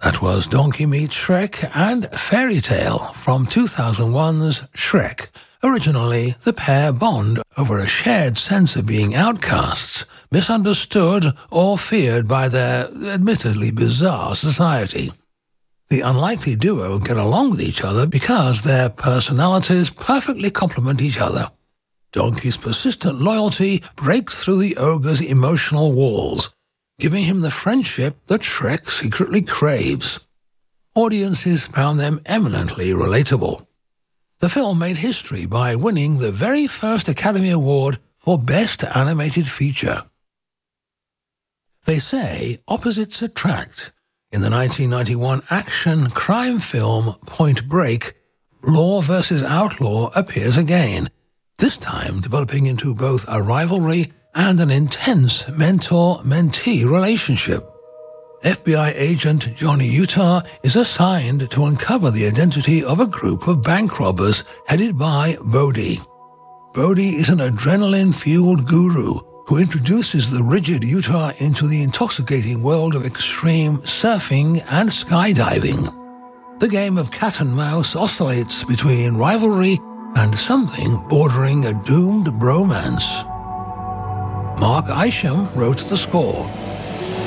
That was Donkey Meets Shrek and Fairy Tale from 2001's Shrek. Originally, the pair bond over a shared sense of being outcasts, misunderstood or feared by their admittedly bizarre society. The unlikely duo get along with each other because their personalities perfectly complement each other. Donkey's persistent loyalty breaks through the ogre's emotional walls, giving him the friendship that Shrek secretly craves. Audiences found them eminently relatable. The film made history by winning the very first Academy Award for Best Animated Feature. They say opposites attract. In the 1991 action crime film Point Break, law versus outlaw appears again, this time developing into both a rivalry and an intense mentor-mentee relationship. FBI agent Johnny Utah is assigned to uncover the identity of a group of bank robbers headed by Bodhi. Bodhi is an adrenaline-fueled guru who introduces the rigid Utah into the intoxicating world of extreme surfing and skydiving. The game of cat and mouse oscillates between rivalry and something bordering a doomed bromance. Mark Isham wrote the score.